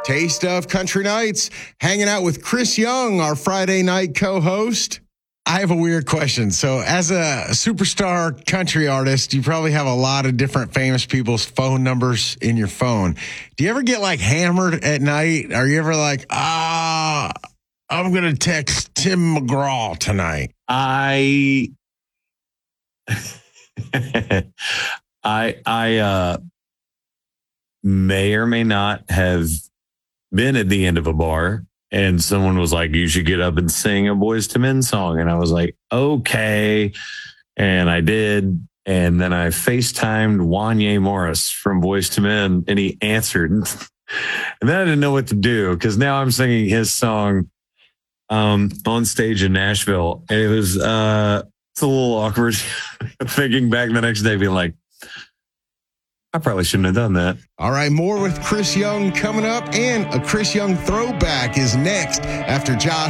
Taste of Country Nights, hanging out with Chris Young, our Friday night co-host. I have a weird question. So as a superstar country artist, you probably have a lot of different famous people's phone numbers in your phone. Do you ever get like hammered at night? Are you ever like, I'm going to text Tim McGraw tonight? I may or may not have been at the end of a bar and someone was like, you should get up and sing a Boyz II Men song. And I was like, okay. And I did. And then I FaceTimed Wanya Morris from Boyz II Men and he answered. And then I didn't know what to do because now I'm singing his song on stage in Nashville. And it was, it's a little awkward thinking back the next day being like, I probably shouldn't have done that. All right, more with Chris Young coming up, and a Chris Young throwback is next after Josh